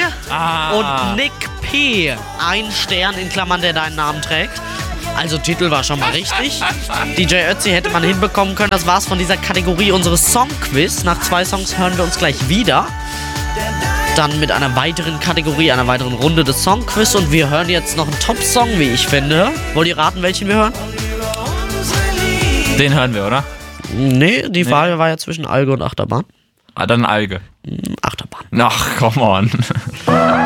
und Nick P. 1 Stern in Klammern, der deinen Namen trägt. Also Titel war schon mal richtig. DJ Ötzi hätte man hinbekommen können. Das war's von dieser Kategorie unseres Songquiz. Nach 2 Songs hören wir uns gleich wieder. Dann mit einer weiteren Kategorie, einer weiteren Runde des Songquiz. Und wir hören jetzt noch einen Top-Song, wie ich finde. Wollt ihr raten, welchen wir hören? Den hören wir, oder? Nee, die Frage war ja zwischen Alge und Achterbahn. Ah, dann Alge. Achterbahn. Ach, come on.